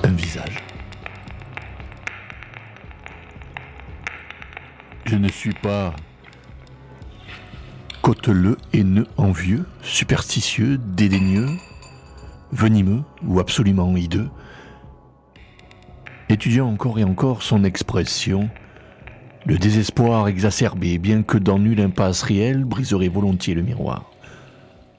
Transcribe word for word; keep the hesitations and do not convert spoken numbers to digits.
un visage. Je ne suis pas cauteleux, haineux, envieux, superstitieux, dédaigneux, venimeux ou absolument hideux. Étudiant encore et encore son expression, le désespoir exacerbé, bien que dans nulle impasse réelle, briserait volontiers le miroir.